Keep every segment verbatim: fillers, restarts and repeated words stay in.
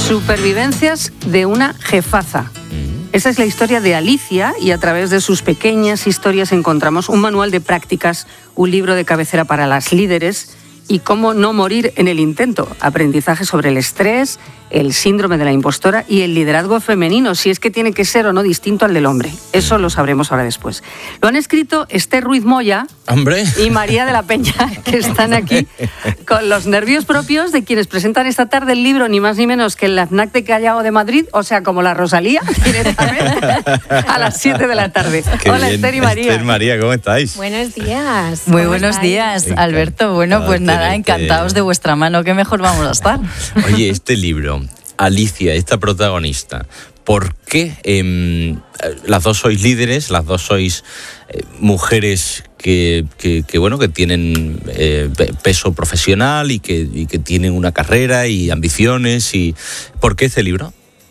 Supervivencias de una jefaza. Esa es la historia de Alicia y a través de sus pequeñas historias encontramos un manual de prácticas, un libro de cabecera para las líderes y cómo no morir en el intento. Aprendizaje sobre el estrés, el síndrome de la impostora y el liderazgo femenino, si es que tiene que ser o no distinto al del hombre. Eso lo sabremos ahora después. Lo han escrito Esther Ruiz Moya ¡Hombre! y María de la Peña, que están aquí con los nervios propios de quienes presentan esta tarde el libro, ni más ni menos que el FNAC de Callao de Madrid, o sea, como la Rosalía, directamente a las siete de la tarde. Qué Hola, bien. Esther y María. Esther, María, ¿cómo estáis? Buenos días. Muy ¿Cómo buenos estáis? días, Encantado Alberto. Bueno, pues nada, tenerte. encantados de vuestra mano. ¿Qué mejor vamos a estar? Oye, este libro, Alicia, esta protagonista, ¿por qué eh, las dos sois líderes, las dos sois eh, mujeres que, que, que, bueno, que tienen eh, peso profesional y que, y que tienen una carrera y ambiciones? Y ¿por qué este libro?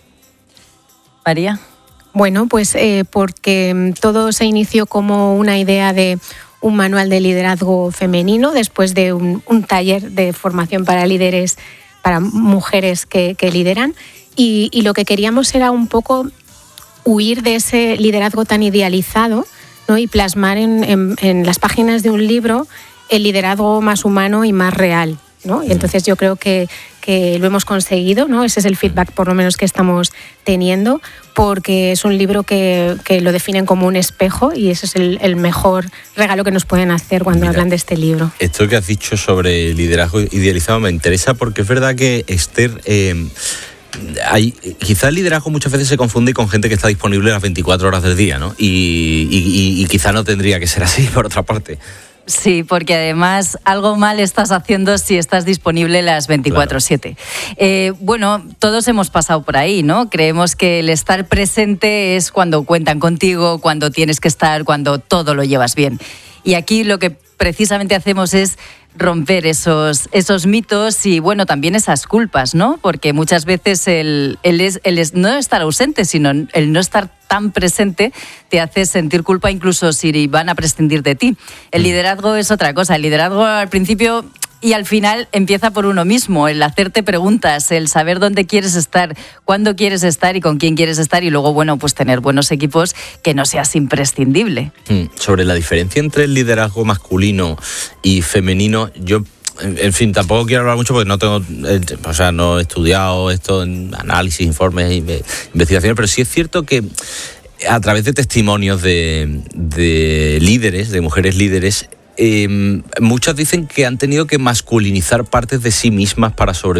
María. Bueno, pues eh, porque todo se inició como una idea de un manual de liderazgo femenino después de un, un taller de formación para líderes, para mujeres que, que lideran, y, y lo que queríamos era un poco huir de ese liderazgo tan idealizado, ¿no? Y plasmar en, en, en las páginas de un libro el liderazgo más humano y más real, ¿no? Y entonces yo creo que, que lo hemos conseguido, ¿no? Ese es el feedback por lo menos que estamos teniendo, porque es un libro que, que lo definen como un espejo y ese es el, el mejor regalo que nos pueden hacer cuando Mira, hablan de este libro. Esto que has dicho sobre liderazgo idealizado me interesa porque es verdad que Esther... Eh, Hay, quizá el liderazgo muchas veces se confunde con gente que está disponible las veinticuatro horas del día, ¿no? Y, y, y quizá no tendría que ser así, por otra parte. Sí, porque además algo mal estás haciendo si estás disponible las veinticuatro siete. Claro. Eh, bueno, todos hemos pasado por ahí, ¿no? Creemos que el estar presente es cuando cuentan contigo, cuando tienes que estar, cuando todo lo llevas bien. Y aquí lo que precisamente hacemos es romper esos, esos mitos y, bueno, también esas culpas, ¿no? Porque muchas veces el, el, es, el es no estar ausente, sino el no estar tan presente te hace sentir culpa incluso si van a prescindir de ti. El liderazgo es otra cosa. El liderazgo al principio y al final empieza por uno mismo, el hacerte preguntas, el saber dónde quieres estar, cuándo quieres estar y con quién quieres estar y luego, bueno, pues tener buenos equipos que no seas imprescindible. Sobre la diferencia entre el liderazgo masculino y femenino, yo... En fin, tampoco quiero hablar mucho porque no tengo, o sea, no he estudiado esto en análisis, informes, investigaciones, pero sí es cierto que a través de testimonios de, de líderes, de mujeres líderes, eh, muchas dicen que han tenido que masculinizar partes de sí mismas para sobrevivir.